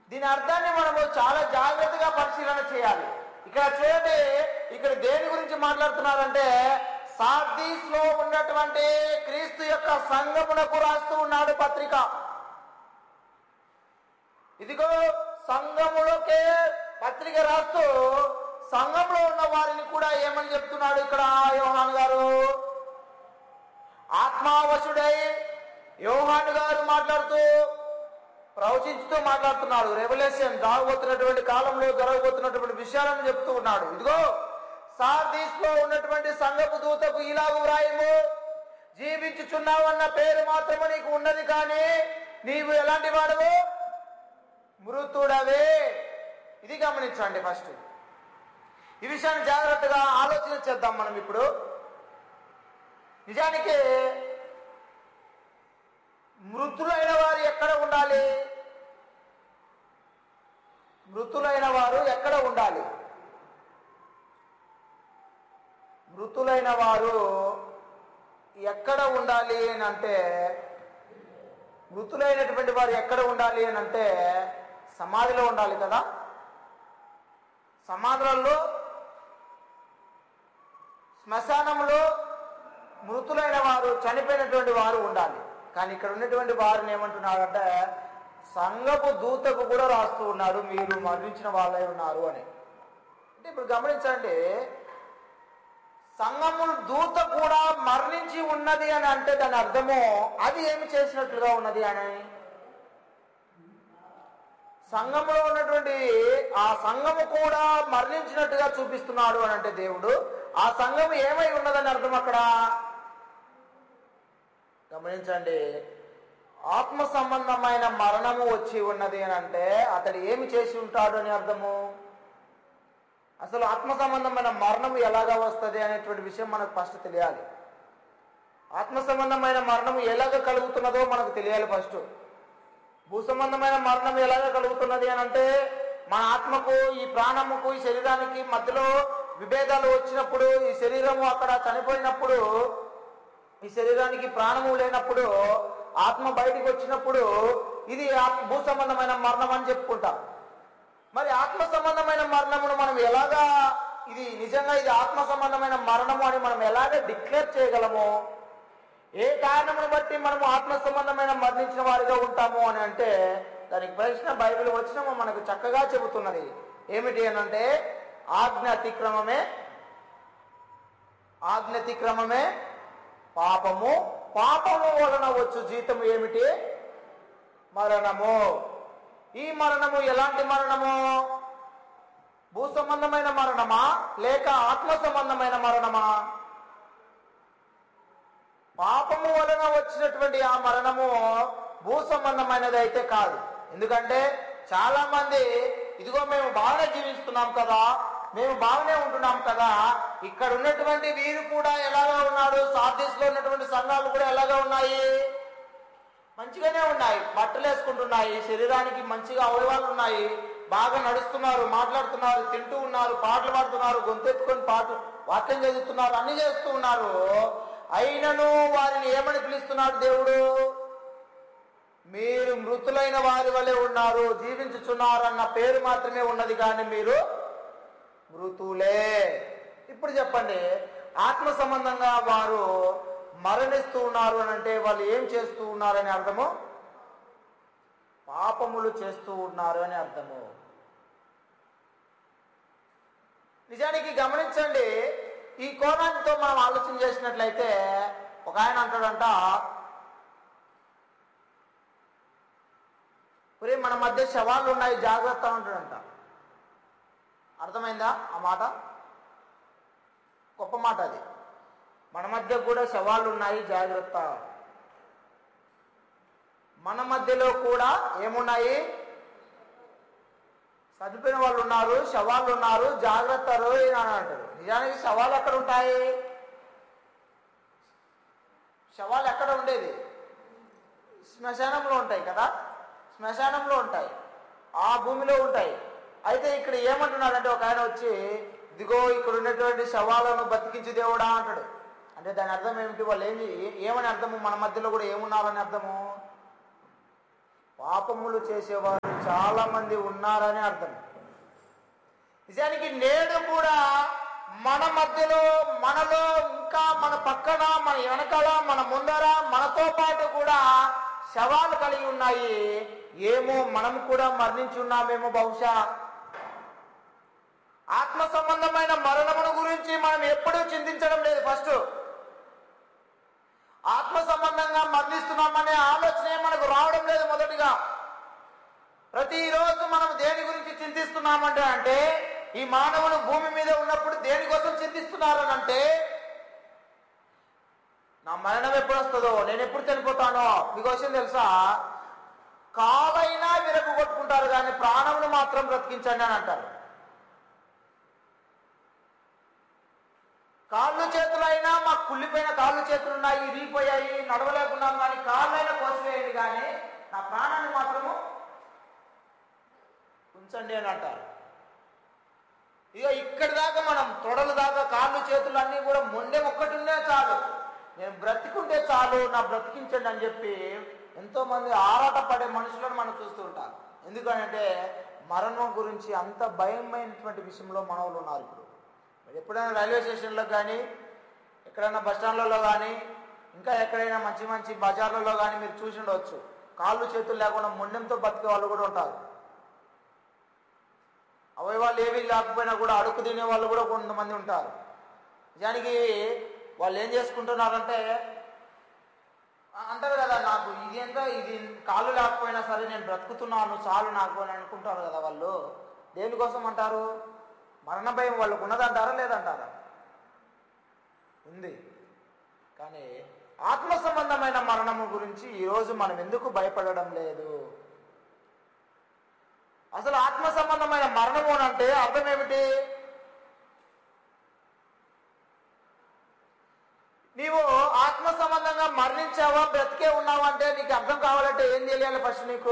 దీని అర్థాన్ని మనము చాలా జాగ్రత్తగా పరిశీలన చేయాలి. ఇక్కడ చూడండి, ఇక్కడ దేని గురించి మాట్లాడుతున్నారంటే సార్దీస్ లో ఉన్నటువంటి క్రీస్తు యొక్క సంఘమునకు రాస్తూ ఉన్నాడు పత్రిక. ఇదిగో సంఘములోకే పత్రిక రాస్తూ సంఘంలో ఉన్న వారిని కూడా ఏమని చెప్తున్నాడు ఇక్కడ యోహాను గారు? ఆత్మావశుడై యోహాను గారు మాట్లాడుతూ ప్రవచించుతూ మాట్లాడుతున్నాడు. రెవల్యూషన్ జరగబోతున్నటువంటి కాలంలో జరగబోతున్నటువంటి విషయాలను చెప్తూ ఉన్నాడు. ఇదిగో సార్దీస్ లో ఉన్నటువంటి సంఘపు దూతకు ఇలాగు వ్రాయము, జీవించుచున్నావన్న పేరు మాత్రము నీకు ఉన్నది, కానీ నీవు ఎలాంటి వాడవు? మృతుడవే. ఇది గమనించండి. ఫస్ట్ ఈ విషయాన్ని జాగ్రత్తగా ఆలోచన చేద్దాం మనం. ఇప్పుడు నిజానికి మృతులైన వారు ఎక్కడ ఉండాలి? మృతులైన వారు ఎక్కడ ఉండాలి? మృతులైన వారు ఎక్కడ ఉండాలి అని అంటే, మృతులైనటువంటి వారు ఎక్కడ ఉండాలి అని అంటే సమాధిలో ఉండాలి కదా. సమాధులలో, శ్మశానంలో మృతులైన వారు, చనిపోయినటువంటి వారు ఉండాలి. కానీ ఇక్కడ ఉన్నటువంటి వారిని ఏమంటున్నారంటే సంఘపు దూతకు కూడా రాస్తూ ఉన్నారు, మీరు మరణించిన వాళ్ళై ఉన్నారు అని. అంటే ఇప్పుడు గమనించండి, సంఘము దూత కూడా మరణించి ఉన్నది అని అంటే దాని అర్థము అది ఏమి చేసినట్లుగా ఉన్నది అని. సంఘములో ఉన్నటువంటి ఆ సంఘము కూడా మరణించినట్టుగా చూపిస్తున్నాడు అని అంటే దేవుడు ఆ సంఘము ఏమై ఉన్నదని అర్థం. అక్కడ గమనించండి, ఆత్మ సంబంధమైన మరణము వచ్చి ఉన్నది అని అంటే అతడు ఏమి చేసి ఉంటాడు అని అర్థము. అసలు ఆత్మ సంబంధమైన మరణము ఎలాగా వస్తుంది అనేటువంటి విషయం మనకు ఫస్ట్ తెలియాలి. ఆత్మ సంబంధమైన మరణము ఎలాగ కలుగుతున్నదో మనకు తెలియాలి ఫస్ట్. భూ సంబంధమైన మరణం ఎలాగ కలుగుతున్నది అని అంటే మన ఆత్మకు, ఈ ప్రాణముకు, ఈ శరీరానికి మధ్యలో విభేదాలు వచ్చినప్పుడు, ఈ శరీరము అక్కడ చనిపోయినప్పుడు, ఈ శరీరానికి ప్రాణము లేనప్పుడు, ఆత్మ బయటికి వచ్చినప్పుడు ఇది భూ సంబంధమైన మరణం అని చెప్పుకుంటాం. మరి ఆత్మ సంబంధమైన మరణమును మనం ఎలాగా, ఇది నిజంగా ఇది ఆత్మ సంబంధమైన మరణము అని మనం ఎలాగ డిక్లేర్ చేయగలము? ఏ కారణమును బట్టి మనము ఆత్మ సంబంధమైన మరణించిన వారిగా ఉంటాము అని అంటే దానికి ప్రశ్న బైబిల్ వచనము మనకు చక్కగా చెబుతున్నది. ఏమిటి అని అంటే ఆజ్ఞ అతిక్రమమే పాపము, పాపము వలన వచ్చు జీతము ఏమిటి? మరణము. ఈ మరణము ఎలాంటి మరణము? భూ సంబంధమైన మరణమా లేక ఆత్మ సంబంధమైన మరణమా? పాపము వలన వచ్చినటువంటి ఆ మరణము భూ సంబంధమైనది అయితే కాదు. ఎందుకంటే చాలా మంది ఇదిగో మేము బాగానే జీవిస్తున్నాం కదా, మేము బాగానే ఉంటున్నాం కదా, ఇక్కడ ఉన్నటువంటి వీరు కూడా ఎలాగా ఉన్నాడు? సార్దీస్ లో ఉన్నటువంటి సంఘాలు కూడా ఎలాగా ఉన్నాయి? మంచిగానే ఉన్నాయి, బట్టలు వేసుకుంటున్నాయి, శరీరానికి మంచిగా అవయవాలు ఉన్నాయి, బాగా నడుస్తున్నారు, మాట్లాడుతున్నారు, తింటూ ఉన్నారు, పాటలు పాడుతున్నారు, గొంతెత్తుకొని వాక్యం చదువుతున్నారు, అన్ని చేస్తూ ఉన్నారు. అయినను వారిని ఏమని పిలుస్తున్నాడు దేవుడు? మీరు మృతులైన వారి వలె ఉన్నారు, జీవించుచున్నారు అన్న పేరు మాత్రమే ఉన్నది, కానీ మీరు మృతులే. ఇప్పుడు చెప్పండి, ఆత్మ సంబంధంగా వారు మరణిస్తూ ఉన్నారు అని అంటే వాళ్ళు ఏం చేస్తూ ఉన్నారని అర్థము? పాపములు చేస్తూ ఉన్నారు అని అర్థము. నిజానికి గమనించండి, ఈ కోణంతో మనం ఆలోచన చేసినట్లయితే ఒక ఆయన అంటాడంట, ఒరే మన మధ్య శవాలు ఉన్నాయి జాగ్రత్త అంటాడంట. అర్థమైందా ఆ మాట? గొప్ప మాట అది. మన మధ్య కూడా శవాలు ఉన్నాయి జాగ్రత్త. మన మధ్యలో కూడా ఏమున్నాయి? చనిపోయిన వాళ్ళు ఉన్నారు, శవాలు ఉన్నారు, జాగ్రత్త రోయ్ అని అంటారు. నిజానికి శవాలు ఎక్కడ ఉంటాయి? శవాలు ఎక్కడ ఉండేది? శ్మశానంలో ఉంటాయి కదా, శ్మశానంలో ఉంటాయి, ఆ భూమిలో ఉంటాయి. అయితే ఇక్కడ ఏమంటున్నాడంటే ఒక ఆయన వచ్చి, ఇదిగో ఇక్కడ ఉన్నటువంటి శవాలను బతికించి దేవుడా అంటాడు. అంటే దాని అర్థం ఏమిటి? వాళ్ళు ఏమని అర్థము? మన మధ్యలో కూడా ఏమున్నారని అర్థము. పాపములు చేసేవారు చాలా మంది ఉన్నారని అర్థం. నిజానికి నేడు కూడా మన మధ్యలో, మనలో, ఇంకా మన పక్కన, మన వెనకాల, మన ముందర, మనతో పాటు కూడా శవాలు కలిగి ఉన్నాయి. ఏమో మనం కూడా మరణించి ఉన్నామేమో బహుశా. ఆత్మ సంబంధమైన మరణమును గురించి మనం ఎప్పుడూ చింతించడం లేదు. ఫస్ట్ ఆత్మ సంబంధంగా మరణిస్తున్నామనే ఆలోచనే మనకు రావడం లేదు. మొదటిగా ప్రతిరోజు మనం దేని గురించి చింతిస్తున్నామంటే అంటే ఈ మానవులు భూమి మీద ఉన్నప్పుడు దేనికోసం చింతిస్తున్నారని అంటే, నా మరణం ఎప్పుడు వస్తుందో, నేను ఎప్పుడు చనిపోతానో. మీకు విషయం తెలుసా? కాలైనా విరపు కొట్టుకుంటారు కానీ ప్రాణమును మాత్రం బ్రతికించండి అని అంటారు. కాళ్ళు చేతులైనా, మాకు కుళ్ళిపోయిన కాళ్ళు చేతులు ఉన్నాయి, ఇరిగిపోయాయి, నడవలేకున్నాం, కానీ కాళ్ళైనా కోసివేయండి కానీ నా ప్రాణాన్ని మాత్రము ఉంచండి అని అంటారు. ఇక ఇక్కడి దాకా మనం తొడల దాకా కాళ్ళు చేతులు అన్నీ కూడా మొండెం ఒక్కటి ఉండే చాలు, నేను బ్రతికుంటే చాలు, నా బ్రతికించండి అని చెప్పి ఎంతో మంది ఆరాట పడే మనుషులను మనం చూస్తూ ఉంటాం. ఎందుకంటే మరణం గురించి అంత భయమైనటువంటి విషయంలో మనవులు ఉన్నారు. ఇప్పుడు మీరు ఎప్పుడైనా రైల్వే స్టేషన్లో కానీ, ఎక్కడైనా బస్ స్టాండ్లలో కానీ, ఇంకా ఎక్కడైనా మంచి మంచి బజార్లలో కానీ మీరు చూసి ఉండవచ్చు, కాళ్ళు చేతులు లేకుండా మొండెంతో బతికే వాళ్ళు కూడా ఉంటారు. అవయవాళ్ళు ఏవి లేకపోయినా కూడా అడుగు తినే వాళ్ళు కూడా కొంతమంది ఉంటారు. నిజానికి వాళ్ళు ఏం చేసుకుంటున్నారంటే అంటారు కదా, నాకు ఇది ఎంత, ఇది కాళ్ళు లేకపోయినా సరే నేను బ్రతుకుతున్నాను చాలు నాకు అని అనుకుంటారు కదా. వాళ్ళు దేనికోసం అంటారు? మరణ భయం వాళ్ళకు ఉన్నదంటారా లేదంటారా? ఉంది. కానీ ఆత్మ సంబంధమైన మరణము గురించి ఈరోజు మనం ఎందుకు భయపడడం లేదు? అసలు ఆత్మ సంబంధమైన మరణము అంటే అర్థం ఏమిటి? నీవు ఆత్మ సంబంధంగా మరణించావా, బ్రతికే ఉన్నావా అంటే నీకు అర్థం కావాలంటే ఏం తెలియాలి? ఫస్ట్ నీకు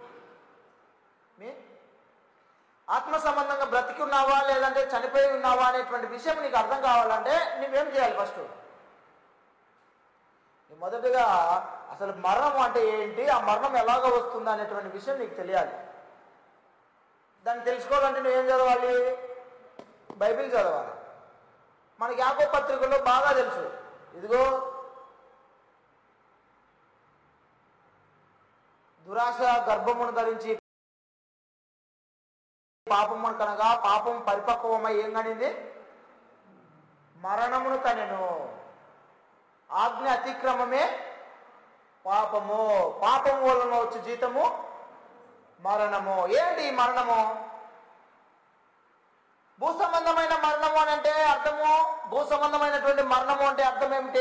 ఆత్మ సంబంధంగా బ్రతికి ఉన్నావా లేదంటే చనిపోయి ఉన్నావా అనేటువంటి విషయం నీకు అర్థం కావాలంటే నువ్వేం చేయాలి? ఫస్ట్ మొదటిగా అసలు మరణం అంటే ఏంటి, ఆ మరణం ఎలాగ వస్తుందా అనేటువంటి విషయం నీకు తెలియాలి. దాన్ని తెలుసుకోవాలంటే నువ్వేం చదవాలి? బైబిల్ చదవాలి. మనకి యాకోబు పత్రికలో బాగా తెలుసు. ఇదిగో దురాశ గర్భమును ధరించి పాపమును కనగా పాపం పరిపక్వమై ఏం కనింది? మరణమును కనెను. ఆజ్ఞ అతిక్రమమే పాపము, పాపము వలన వచ్చే జీతము మరణము. ఏంటి ఈ మరణము? భూ సంబంధమైన మరణము అని అంటే అర్థము, భూ సంబంధమైనటువంటి మరణము అంటే అర్థం ఏమిటి?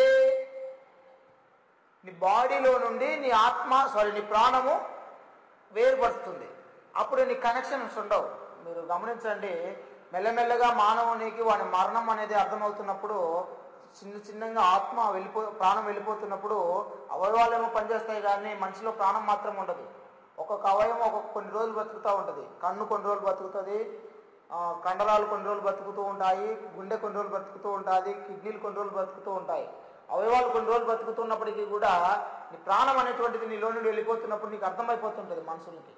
నీ బాడీలో నుండి నీ నీ ప్రాణము వేరుపడుతుంది. అప్పుడు నీ కనెక్షన్స్ ఉండవు. మీరు గమనించండి, మెల్లమెల్లగా మానవునికి వాడి మరణం అనేది అర్థమవుతున్నప్పుడు, చిన్నగా ప్రాణం వెళ్ళిపోతున్నప్పుడు అవయవాలేమో పనిచేస్తాయి కానీ మనిషిలో ప్రాణం మాత్రం ఉండదు. ఒక్కొక్క అవయవం కొన్ని రోజులు బతుకుతూ ఉంటుంది. కన్ను కొన్ని రోజులు బతుకుతుంది, కండరాలు కొన్ని రోజులు బతుకుతూ ఉంటాయి, గుండె కొన్ని రోజులు బతుకుతూ ఉంటుంది, కిడ్నీలు కొన్ని రోజులు బతుకుతూ ఉంటాయి. అవయవాలు కొన్ని రోజులు బతుకుతున్నప్పటికీ కూడా నీ ప్రాణం అనేటువంటిది నీలో నుండి వెళ్ళిపోతున్నప్పుడు నీకు అర్థమైపోతుంటుంది మనుషులకి.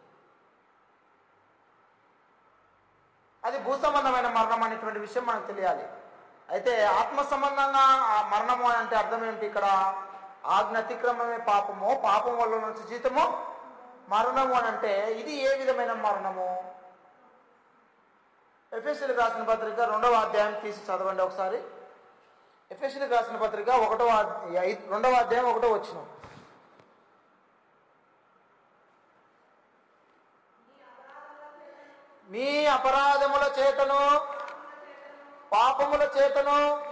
అది భూ సంబంధమైన మరణం అనేటువంటి విషయం మనకు తెలియాలి. అయితే ఆత్మ సంబంధంగా మరణము అని అంటే అర్థం ఏంటి? ఇక్కడ ఆజ్ఞ అతిక్రమమే పాపము, పాపం వల్ల నుంచి జీతము మరణము అని అంటే ఇది ఏ విధమైన మరణము? ఎఫెసీయులకు రాసిన పత్రిక 2వ అధ్యాయం తీసి చదవండి ఒకసారి. ఎఫెసీయులకు రాసిన పత్రిక 2వ అధ్యాయం 1వ వచనం. మీ అపరాధముల చేతను పాపముల చేతను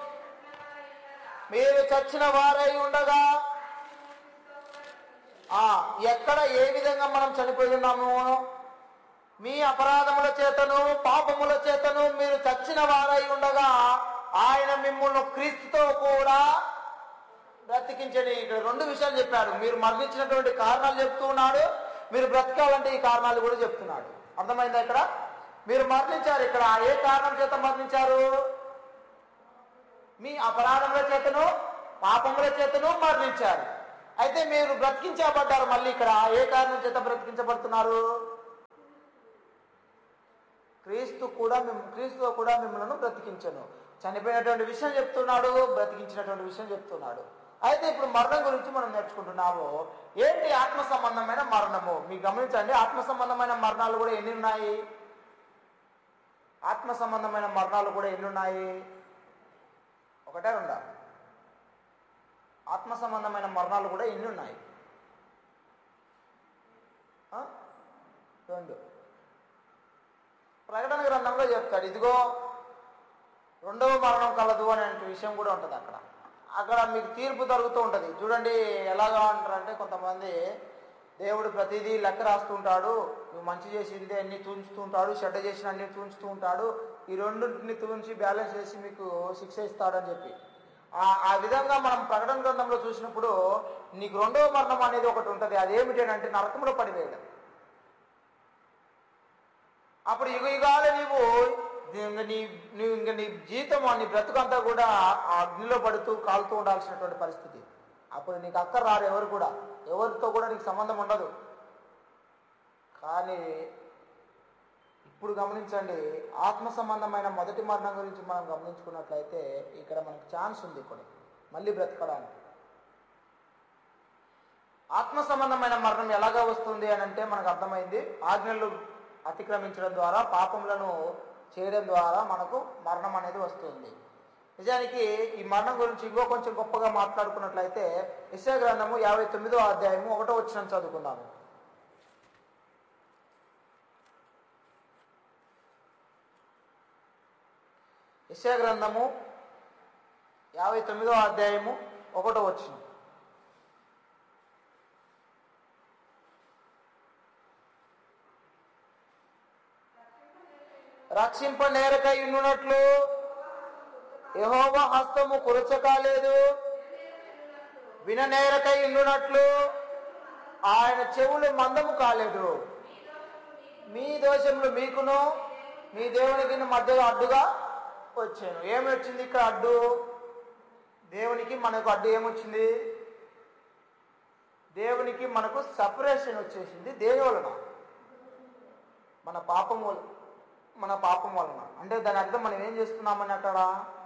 మీరు చచ్చిన వారై ఉండగా, ఎక్కడ ఏ విధంగా మనం చనిపోయి ఉన్నాము? మీ అపరాధముల చేతను పాపముల చేతను మీరు చచ్చిన వారై ఉండగా ఆయన మిమ్మల్ని క్రీస్తుతో కూడా బ్రతికించండి. ఇక్కడ 2 విషయాలు చెప్పాడు. మీరు మరణించినటువంటి కారణాలు చెప్తూ ఉన్నాడు, మీరు బ్రతకాలంటే ఈ కారణాలు కూడా చెప్తున్నాడు. అర్థమైందా? ఇక్కడ మీరు మరణించారు. ఇక్కడ ఏ కారణం చేత మరణించారు? మీ అపరాధముల చేతను పాపముల చేతను మరణించారు. అయితే మీరు బ్రతికించబడ్డారు. మళ్ళీ ఇక్కడ ఏ కారణం చేత బ్రతికించబడుతున్నారు? క్రీస్తుతో కూడా మిమ్మల్ని బ్రతికించను. చనిపోయినటువంటి విషయం చెప్తున్నాడు, బ్రతికించినటువంటి విషయం చెప్తున్నాడు. అయితే ఇప్పుడు మరణం గురించి మనం నేర్చుకుంటున్నాము. ఏంటి ఆత్మ సంబంధమైన మరణము? మీరు గమనించండి, ఆత్మ సంబంధమైన మరణాలు కూడా ఎన్ని ఉన్నాయి? ఆత్మ సంబంధమైన మరణాలు కూడా ఎన్ని ఉన్నాయి? ఒకటే ఉందా? ఆత్మ సంబంధమైన మరణాలు కూడా ఎన్ని ఉన్నాయి? రెండు. ప్రకటన గ్రంథంలో చెప్తాడు, ఇదిగో రెండవ మరణం కలదు అనే విషయం కూడా ఉంటుంది. అక్కడ మీకు తీర్పు జరుగుతూ ఉంటుంది. చూడండి ఎలాగా అంటారంటే, కొంతమంది దేవుడు ప్రతిదీ లెక్క రాస్తూ ఉంటాడు. నువ్వు మంచి చేసింది అన్ని తూంచుతూ ఉంటాడు, చెడ్డ చేసిన అన్ని తూంచుతూ ఉంటాడు. ఈ రెండింటిని తూంచి బ్యాలెన్స్ చేసి మీకు శిక్ష ఇస్తాడని చెప్పి ఆ విధంగా మనం ప్రకటన గ్రంథంలో చూసినప్పుడు నీకు రెండవ మరణం అనేది ఒకటి ఉంటుంది. అదేమిటంటే నరకంలో పడివేయడం. అప్పుడు యుగాలు నీవు నీ జీవితం నీ బ్రతుకంతా కూడా ఆ అగ్నిలో పడుతూ కాలుతూ ఉండాల్సినటువంటి పరిస్థితి. అప్పుడు నీకు అక్కర రారు, ఎవరు కూడా, ఎవరితో కూడా నీకు సంబంధం ఉండదు. కానీ ఇప్పుడు గమనించండి, ఆత్మ సంబంధమైన మొదటి మరణం గురించి మనం గమనించుకున్నట్లయితే ఇక్కడ మనకు ఛాన్స్ ఉంది ఇక్కడ మళ్ళీ బ్రతకడానికి. ఆత్మ సంబంధమైన మరణం ఎలాగా వస్తుంది అని అంటే మనకు అర్థమైంది. ఆజ్ఞలు అతిక్రమించడం ద్వారా, పాపములను చేయడం ద్వారా మనకు మరణం అనేది వస్తుంది. నిజానికి ఈ మరణం గురించి ఇంకో కొంచెం గొప్పగా మాట్లాడుకున్నట్లయితే యెషయా గ్రంథము 59వ అధ్యాయము 1వ వచనం చదువుకుందాము. యెషయా గ్రంథము 59వ అధ్యాయము 1వ వచనం. రక్షింప నేరకై ఉన్నట్లు యెహోవా హస్తము కురచ కాలేదు, విననేరకై ఉండునట్లు ఆయన చెవులు మందము కాలేదు. మీ దోషములు మీకును మీ దేవునికి మధ్యలో అడ్డుగా వచ్చాను. ఏమి వచ్చింది ఇక్కడ అడ్డు? దేవునికి మనకు అడ్డు ఏమొచ్చింది? దేవునికి మనకు సపరేషన్ వచ్చేసింది. దేని వలన? మన పాపం వలన. అంటే దాని అర్థం మనం ఏం చేస్తున్నామని అక్కడ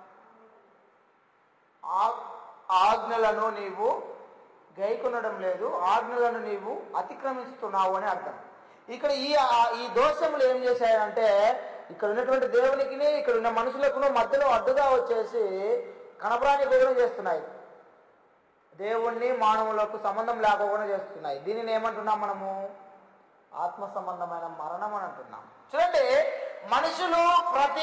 ఆజ్ఞలను నీవు గైకొనడం లేదు, ఆజ్ఞలను నీవు అతిక్రమిస్తున్నావు అని అర్థం. ఇక్కడ ఈ దోషములు ఏం చేశాయంటే ఇక్కడ ఉన్నటువంటి దేవునికి ఇక్కడ ఉన్న మనుషులకు మధ్యలో అడ్డుగా వచ్చేసి కనపరానికోకుండా చేస్తున్నాయి. దేవుణ్ణి మానవులకు సంబంధం లేకుండా చేస్తున్నాయి. దీనిని ఏమంటున్నాం మనము? ఆత్మ సంబంధమైన మరణం అని అంటున్నాం. చూడండి, మనుషులు ప్రతి